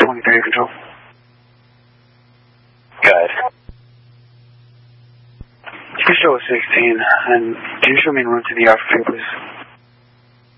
23 control. Good. You can show us 16, and can you show me in room to the R for 2, please?